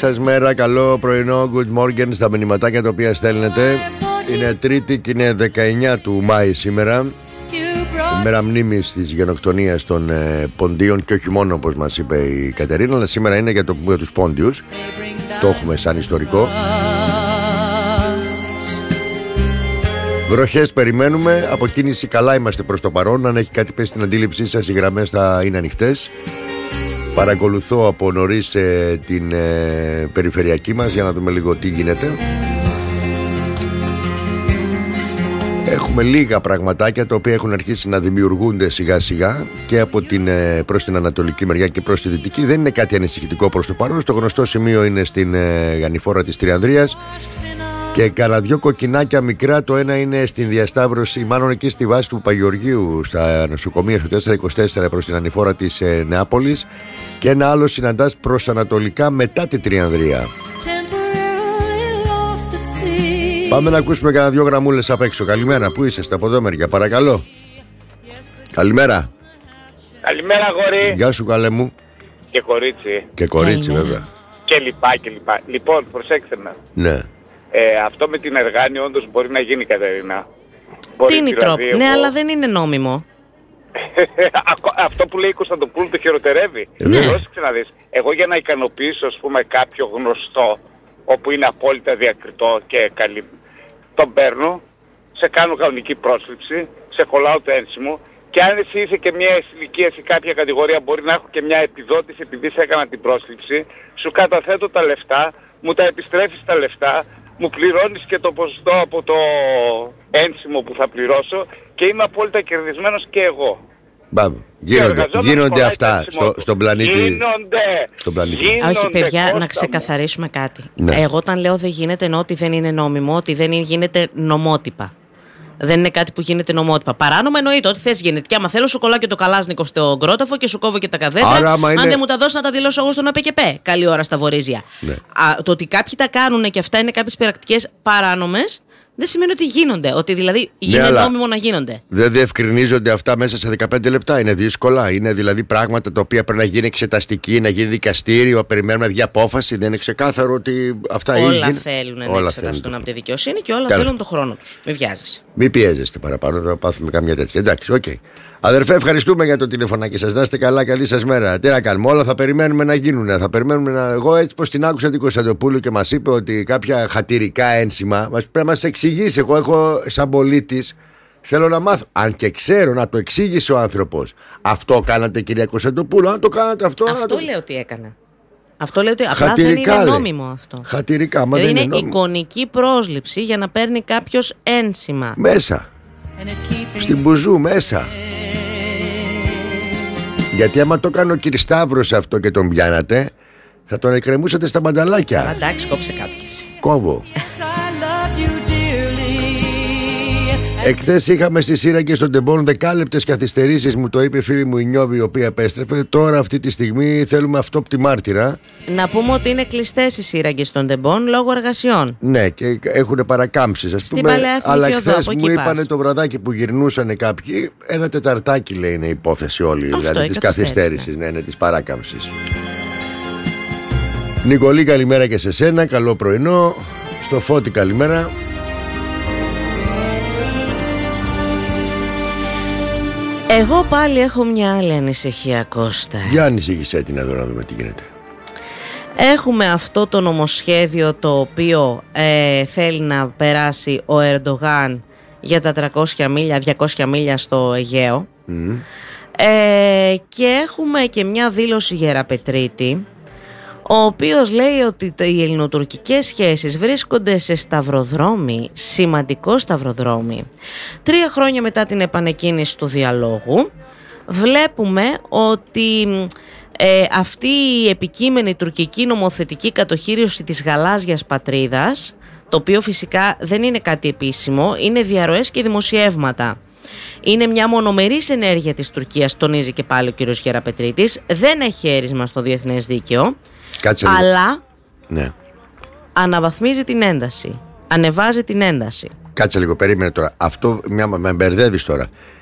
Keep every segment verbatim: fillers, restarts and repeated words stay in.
σας μέρα, καλό πρωινό, good morning στα μηνυματάκια τα οποία στέλνετε. Είναι Τρίτη και είναι δεκαεννιά του Μάη σήμερα, μέρα μνήμης της γενοκτονίας των ε, Ποντίων και όχι μόνο όπως μας είπε η Κατερίνα, αλλά σήμερα είναι για, το, για τους Πόντιους. Το έχουμε σαν ιστορικό. Βροχές περιμένουμε, αποκίνηση καλά είμαστε προς το παρόν. Αν έχει κάτι πέσει στην αντίληψή σας, οι γραμμές θα είναι ανοιχτές. Παρακολουθώ από νωρίς ε, την ε, περιφερειακή μας για να δούμε λίγο τι γίνεται. Έχουμε λίγα πραγματάκια τα οποία έχουν αρχίσει να δημιουργούνται σιγά σιγά και από την, ε, προς την ανατολική μεριά και προς τη δυτική. Δεν είναι κάτι ανησυχητικό προς το παρόν. Στο γνωστό σημείο είναι στην ε, Γανιφόρα της Τριανδρίας και κάνα δυο κοκκινάκια μικρά. Το ένα είναι στην διασταύρωση, μάλλον εκεί στη βάση του Παγιοργίου, στα νοσοκομεία στο τετρακόσια είκοσι τέσσερα προς την ανηφόρα της ε, Νεάπολης, και ένα άλλο συναντάς προς ανατολικά μετά τη Τριανδρία. Πάμε να ακούσουμε κανένα δυο γραμμούλες απ' έξω. Καλημέρα, πού είσαι, στα ποδόμερια, παρακαλώ. Καλημέρα. Καλημέρα, αγόρι. Γεια σου, καλέ μου. Και κορίτσι. Και κορίτσι, Καλημέρα. βέβαια. Και λοιπά και λοιπά. Λοιπόν, προσέξτε με. Ναι. Ε, αυτό με την Εργάνη όντως μπορεί να γίνει, Κατερίνα. Μπορεί Τι είναι η δηλαδή τρόπη, εγώ- ναι, αλλά δεν είναι νόμιμο. Ακο- Αυτό που λέει η Κωνσταντοπούλου το χειροτερεύει. Ναι. Πρόσεξε να δεις. Εγώ για να ικανοποιήσω, ας πούμε, κάποιο γνωστό, όπου είναι απόλυτα διακριτό και καλή, τον παίρνω, σε κάνω κανονική πρόσληψη, σε κολλάω το ένσημο, και αν εσύ είσαι και μια ηλικία σε κάποια κατηγορία, μπορεί να έχω και μια επιδότηση επειδή σε έκανα την πρόσληψη, σου καταθέτω τα λεφτά, μου τα επιστρέφεις τα λεφτά, μου πληρώνεις και το ποσοστό από το ένσημο που θα πληρώσω και είμαι απόλυτα κερδισμένος και εγώ. Μπαμ. Γίνονται, εργαζόμενος γίνονται κολλάει το αυτά ένσημο στο, του. στον πλανήτη. Γίνονται. Στον πλανήτη. Γίνονται, Όχι, παιδιά, Κώστα να μου. ξεκαθαρίσουμε κάτι. Ναι. Εγώ όταν λέω δεν γίνεται, εννοώ ότι δεν είναι νόμιμο, ότι δεν είναι- γίνεται νομότυπα. Δεν είναι κάτι που γίνεται νομότυπα. Παράνομα εννοείται, ό,τι θες γίνεται. Και άμα θέλω, σου κολλάω και το καλάσνικο στο κρόταφο και σου κόβω και τα καδέτρα. Άρα, άμα είναι- Αν δεν μου τα δώσει, να τα δηλώσω εγώ στον ΑΠΚΠ. Καλή ώρα στα βορίζια. Ναι. Α, το ότι κάποιοι τα κάνουν και αυτά είναι κάποιες πρακτικές παράνομες, δεν σημαίνει ότι γίνονται. Ότι δηλαδή είναι αλλά- νόμιμο να γίνονται. Δεν διευκρινίζονται αυτά μέσα σε δεκαπέντε λεπτά. Είναι δύσκολα. Είναι δηλαδή πράγματα τα οποία πρέπει να γίνει εξεταστική, να γίνει δικαστήριο, να περιμένουμε να βγει απόφαση. Δεν είναι ξεκάθαρο ότι αυτά Όλα είναι. θέλουν να Όλα εξεταστούν θέλουν. από τη δικαιοσύνη και όλα Τέλος. θέλουν το χρόνο τους. Μην βιάζεσαι. Μην πιέζεστε παραπάνω, να πάθουμε καμιά τέτοια. Εντάξει, οκ. Αδερφέ, ευχαριστούμε για το τηλεφωνάκι σας. Να είστε καλά, καλή σας μέρα. Τι να κάνουμε, όλα θα περιμένουμε να γίνουν. Θα περιμένουμε να... Εγώ έτσι πως την άκουσα την Κωνσταντοπούλου και μας είπε ότι κάποια χατηρικά ένσημα μας πρέπει να μας εξηγήσει. Εγώ έχω σαν πολίτης, θέλω να μάθω. Αν και ξέρω, να το εξήγησε ο άνθρωπος. Αυτό κάνατε, κυρία Κωνσταντοπούλου. Αν το κάνατε αυτό. να Αυτό το... λέω ότι έκανε. Αυτό λέω ότι απλά δεν Χατηρικά, είναι λέει. νόμιμο αυτό. Χατηρικά, μα Δηλαδή δεν είναι είναι νόμιμο. εικονική πρόσληψη για να παίρνει κάποιος ένσημα. Μέσα. Στην μπουζού μέσα. Γιατί άμα το κάνει ο κ. Σταύρος αυτό και τον πιάνατε, θα τον εκκρεμούσατε στα μανταλάκια. Εντάξει, κόψε κάτι κι εσύ. Κόβω. Εχθές είχαμε στη Σύραγγε στον Τεμπόν δεκάλεπτες καθυστερήσεις, μου το είπε η φίλη μου η Νιώβη, η οποία επέστρεφε. Τώρα αυτή τη στιγμή θέλουμε αυτόπτη μάρτυρα. Να πούμε ότι είναι κλειστές οι σύραγγες των τεμπών λόγω εργασιών. Ναι, και έχουν παρακάμψεις, ας Στην πούμε. Παλαιά Εθνική Αλλά Οδό, χθες από εκεί μου πας. είπανε το βραδάκι που γυρνούσαν κάποιοι, ένα τεταρτάκι λέει είναι η υπόθεση όλη. Αυτό, δηλαδή η της καθυστέρηση, καθυστέρησης, ναι, ναι, της παράκαμψης. Νικολή, καλημέρα και σε σένα. Καλό πρωινό. Στο Φώτη, καλημέρα. Εγώ πάλι έχω μια άλλη ανησυχία, Κώστα. Για ανησύχησέ την εδώ να δούμε τι γίνεται. Έχουμε αυτό το νομοσχέδιο το οποίο ε, θέλει να περάσει ο Ερντογάν για τα τριακόσια μίλια, διακόσια μίλια στο Αιγαίο. Mm. Ε, και έχουμε και μια δήλωση Γεραπετρίτη, ο οποίος λέει ότι οι ελληνοτουρκικές σχέσεις βρίσκονται σε σταυροδρόμι, σημαντικό σταυροδρόμι. Τρία χρόνια μετά την επανεκκίνηση του διαλόγου, βλέπουμε ότι ε, αυτή η επικείμενη τουρκική νομοθετική κατοχήρωση της γαλάζιας πατρίδας, το οποίο φυσικά δεν είναι κάτι επίσημο, είναι διαρροές και δημοσιεύματα. Είναι μια μονομερής ενέργεια της Τουρκίας, τονίζει και πάλι ο κύριος Γεραπετρίτης, δεν έχει έρισμα στο διεθνές δίκαιο. Κάτσε λίγο. Αλλά Ναι. αναβαθμίζει την ένταση. Ανεβάζει την ένταση. Κάτσε λίγο, περίμενε τώρα. Αυτό μια, με μπερδεύεις τώρα.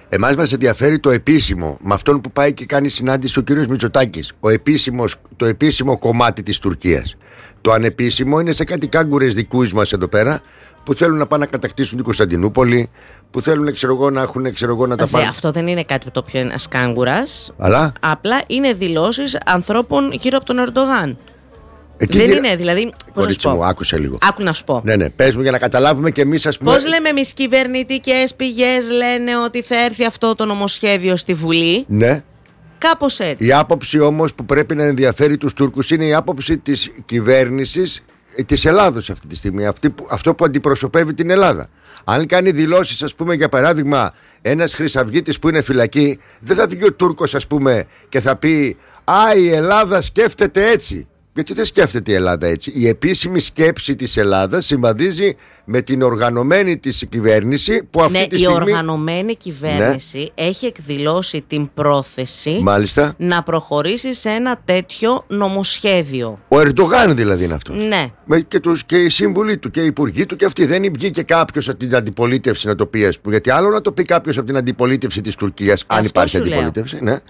Εμάς μας ενδιαφέρει το επίσημο, με αυτόν που πάει και κάνει συνάντηση ο κύριος Μητσοτάκης. Ο επίσημος, το επίσημο κομμάτι της Τουρκίας. Το ανεπίσημο είναι σε κάτι κάγκουρες δικούς μας εδώ πέρα, που θέλουν να πάνε να κατακτήσουν την Κωνσταντινούπολη, που θέλουν ξέρω εγώ, να έχουν ξέρω εγώ, να τα πάνε. Αυτό δεν είναι κάτι το οποίο είναι κάγκουρας. Αλλά απλά είναι δηλώσεις ανθρώπων γύρω από τον Ερντογάν. Εκεί δεν γύρω... είναι, δηλαδή. Κορίτσι μου, άκουσε λίγο. Άκου να σου πω. Ναι, ναι, πες μου για να καταλάβουμε και εμείς, ας πούμε. Πώς λέμε εμείς, κυβερνητικές πηγές λένε ότι θα έρθει αυτό το νομοσχέδιο στη Βουλή. Ναι. Κάπως έτσι. Η άποψη όμως που πρέπει να ενδιαφέρει τους Τούρκους είναι η άποψη της κυβέρνησης της Ελλάδος αυτή τη στιγμή. Αυτή που, αυτό που αντιπροσωπεύει την Ελλάδα. Αν κάνει δηλώσεις, ας πούμε, για παράδειγμα, ένας χρυσαυγίτης που είναι φυλακή, δεν θα βγει ο Τούρκος, ας πούμε, και θα πει «Α, η Ελλάδα σκέφτεται έτσι». Γιατί δεν σκέφτεται η Ελλάδα έτσι. Η επίσημη σκέψη της Ελλάδας συμβαδίζει με την οργανωμένη της κυβέρνηση που αυτή ναι, τη η στιγμή... οργανωμένη κυβέρνηση ναι. έχει εκδηλώσει την πρόθεση Μάλιστα. να προχωρήσει σε ένα τέτοιο νομοσχέδιο. Ο Ερντογάν δηλαδή είναι αυτός. Ναι. Και, τους, και οι σύμβουλοι του και οι υπουργοί του και αυτοί. Δεν βγήκε κάποιος από την αντιπολίτευση να το πει, ας πούμε. Γιατί άλλο να το πει κάποιος από την αντιπολίτευση της Τουρκίας, αν υπάρχει αντιπολίτευση. Ναι.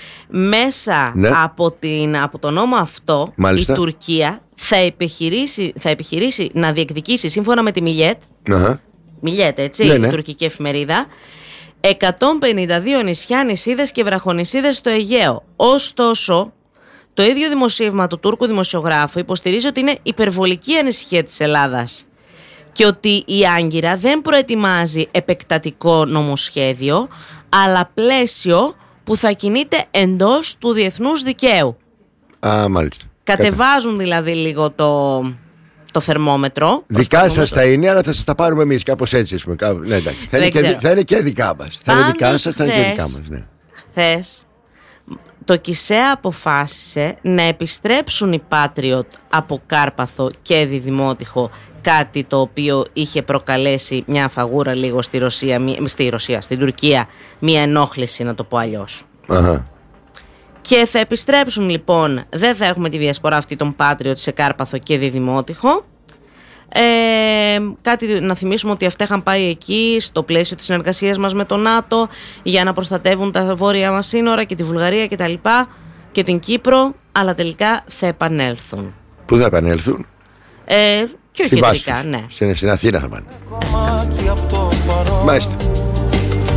Μέσα ναι. από, την, από το νόμο αυτό, Μάλιστα. η Τουρκία θα επιχειρήσει, θα επιχειρήσει να διεκδικήσει, σύμφωνα με τη Μιλιέτ, uh-huh. Μιλιέτ, έτσι, ναι, ναι. η τουρκική εφημερίδα, εκατόν πενήντα δύο νησιά, νησίδες και βραχονησίδες στο Αιγαίο. Ωστόσο, το ίδιο δημοσίευμα του Τούρκου δημοσιογράφου υποστηρίζει ότι είναι υπερβολική ανησυχία της Ελλάδας και ότι η Άγκυρα δεν προετοιμάζει επεκτατικό νομοσχέδιο, αλλά πλαίσιο που θα κινείται εντός του διεθνούς δικαίου. Α, μάλιστα. Κατεβάζουν δηλαδή λίγο το, το θερμόμετρο. Δικά σας θα είναι, αλλά θα σας τα πάρουμε εμείς κάπως έτσι. Πούμε, κάπου, ναι, εντάξει. Θα, είναι και, θα είναι και δικά μας. Θα είναι δικά σας, θα είναι και δικά μας. Ναι. Χθες το ΚΙΣΕΑ αποφάσισε να επιστρέψουν οι Patriot από Κάρπαθο και Διδημότυχο, κάτι το οποίο είχε προκαλέσει μια φαγούρα λίγο στη Ρωσία, στη Ρωσία, στην Τουρκία, μια ενόχληση, να το πω αλλιώς. Uh-huh. Και θα επιστρέψουν λοιπόν, δεν θα έχουμε τη διασπορά αυτή των Patriot σε Κάρπαθο και Διδημότυχο. Ε, κάτι να θυμίσουμε ότι αυτά είχαν πάει εκεί στο πλαίσιο της συνεργασίας μας με το ΝΑΤΟ για να προστατεύουν τα βόρεια μας σύνορα και τη Βουλγαρία και τα λοιπά και την Κύπρο, αλλά τελικά θα επανέλθουν. Πού θα επανέλθουν? Ε, και όχι τελικά, ναι. Στην, στην Αθήνα θα πάνε. Μάλιστα.